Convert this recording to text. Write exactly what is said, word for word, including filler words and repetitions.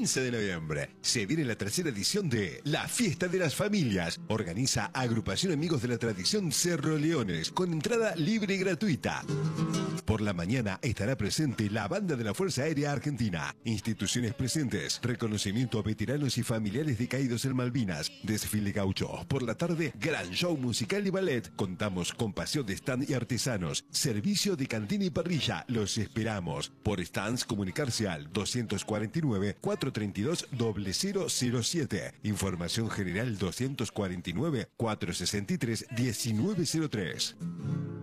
quince de noviembre. Se viene la tercera edición de La Fiesta de las Familias. Organiza Agrupación Amigos de la Tradición Cerro Leones, con entrada libre y gratuita. Por la mañana estará presente la Banda de la Fuerza Aérea Argentina. Instituciones presentes, reconocimiento a veteranos y familiares de caídos en Malvinas, desfile gaucho. Por la tarde, gran show musical y ballet. Contamos con paseo de stand y artesanos, servicio de cantina y parrilla. Los esperamos. Por stands, comunicarse al doscientos cuarenta y nueve, cuatrocientos treinta y dos, cero cero siete. Información general doscientos cuarenta y nueve, cuatrocientos sesenta y tres, diecinueve cero tres.